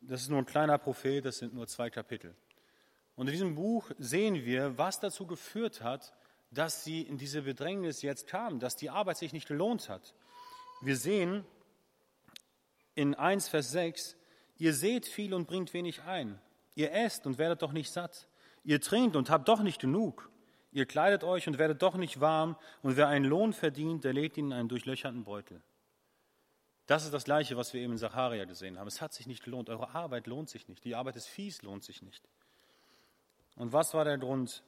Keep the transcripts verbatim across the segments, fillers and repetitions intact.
das ist nur ein kleiner Prophet, das sind nur zwei Kapitel. Und in diesem Buch sehen wir, was dazu geführt hat, dass sie in diese Bedrängnis jetzt kamen, dass die Arbeit sich nicht gelohnt hat. Wir sehen in eins Vers sechs, ihr seht viel und bringt wenig ein. Ihr esst und werdet doch nicht satt. Ihr trinkt und habt doch nicht genug. Ihr kleidet euch und werdet doch nicht warm. Und wer einen Lohn verdient, der legt ihn in einen durchlöcherten Beutel. Das ist das Gleiche, was wir eben in Sacharja gesehen haben. Es hat sich nicht gelohnt. Eure Arbeit lohnt sich nicht. Die Arbeit des Viehs lohnt sich nicht. Und was war der Grund?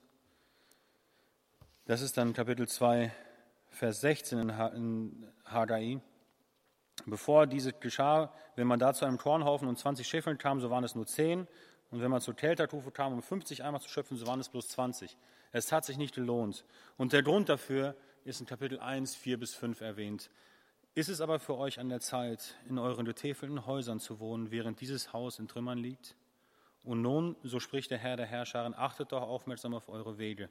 Das ist dann Kapitel zwei, Vers sechzehn in Haggai. Bevor dieses geschah, wenn man da zu einem Kornhaufen und zwanzig Scheffeln kam, so waren es nur zehn. Und wenn man zur Keltertufe kam, um fünfzig Eimer zu schöpfen, so waren es bloß zwanzig. Es hat sich nicht gelohnt. Und der Grund dafür ist in Kapitel eins, vier bis fünf erwähnt. Ist es aber für euch an der Zeit, in euren getäfelten Häusern zu wohnen, während dieses Haus in Trümmern liegt? Und nun, so spricht der Herr der Herrscharen, achtet doch aufmerksam auf eure Wege.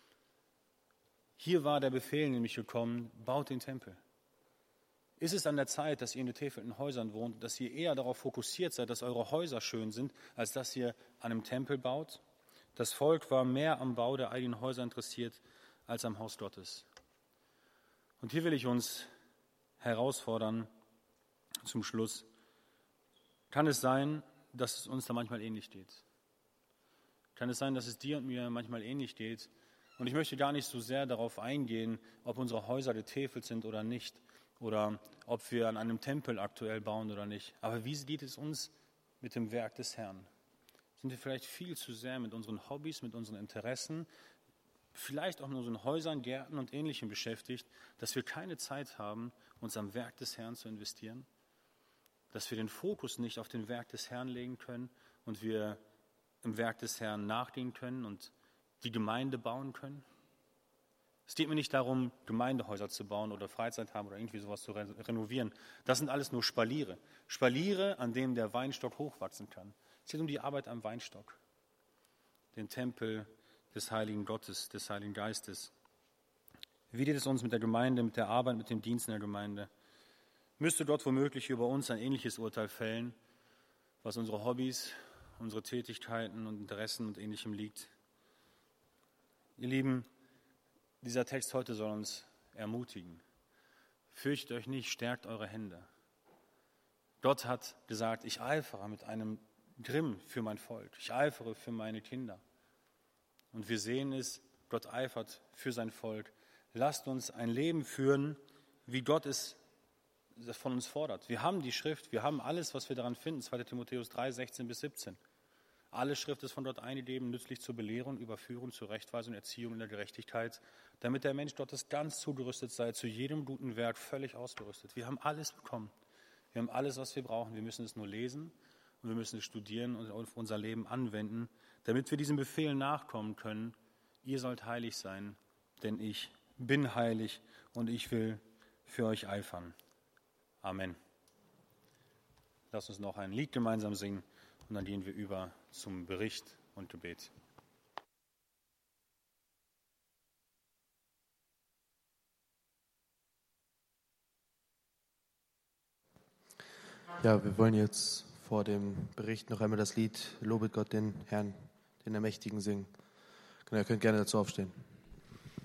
Hier war der Befehl nämlich gekommen, baut den Tempel. Ist es an der Zeit, dass ihr in getäfelten Häusern wohnt, dass ihr eher darauf fokussiert seid, dass eure Häuser schön sind, als dass ihr an einem Tempel baut? Das Volk war mehr am Bau der eigenen Häuser interessiert, als am Haus Gottes. Und hier will ich uns herausfordern, zum Schluss. Kann es sein, dass es uns da manchmal ähnlich geht? Kann es sein, dass es dir und mir manchmal ähnlich geht? Und ich möchte gar nicht so sehr darauf eingehen, ob unsere Häuser getäfelt sind oder nicht, oder ob wir an einem Tempel aktuell bauen oder nicht. Aber wie geht es uns mit dem Werk des Herrn? Sind wir vielleicht viel zu sehr mit unseren Hobbys, mit unseren Interessen, vielleicht auch in unseren Häusern, Gärten und Ähnlichem beschäftigt, dass wir keine Zeit haben, uns am Werk des Herrn zu investieren? Dass wir den Fokus nicht auf den Werk des Herrn legen können und wir im Werk des Herrn nachgehen können und die Gemeinde bauen können? Es geht mir nicht darum, Gemeindehäuser zu bauen oder Freizeitheim oder irgendwie sowas zu renovieren. Das sind alles nur Spaliere. Spaliere, an denen der Weinstock hochwachsen kann. Es geht um die Arbeit am Weinstock, den Tempel des heiligen Gottes, des Heiligen Geistes. Wie geht es uns mit der Gemeinde, mit der Arbeit, mit dem Dienst in der Gemeinde? Müsste Gott womöglich über uns ein ähnliches Urteil fällen, was unsere Hobbys, unsere Tätigkeiten und Interessen und Ähnlichem liegt? Ihr Lieben, dieser Text heute soll uns ermutigen. Fürchtet euch nicht, stärkt eure Hände. Gott hat gesagt, ich eifere mit einem Grimm für mein Volk. Ich eifere für meine Kinder. Und wir sehen es, Gott eifert für sein Volk. Lasst uns ein Leben führen, wie Gott es von uns fordert. Wir haben die Schrift, wir haben alles, was wir daran finden. zweiter Timotheus drei, sechzehn bis siebzehn. Alle Schrift ist von Gott eingegeben, nützlich zur Belehrung, Überführung, zur Rechtweisung, Erziehung in der Gerechtigkeit, damit der Mensch Gottes ganz zugerüstet sei, zu jedem guten Werk völlig ausgerüstet. Wir haben alles bekommen. Wir haben alles, was wir brauchen. Wir müssen es nur lesen und wir müssen es studieren und auf unser Leben anwenden, damit wir diesem Befehl nachkommen können. Ihr sollt heilig sein, denn ich bin heilig und ich will für euch eifern. Amen. Lasst uns noch ein Lied gemeinsam singen. Und dann gehen wir über zum Bericht und Gebet. Ja, wir wollen jetzt vor dem Bericht noch einmal das Lied Lobet Gott den Herrn, den Ermächtigen singen. Ihr könnt gerne dazu aufstehen.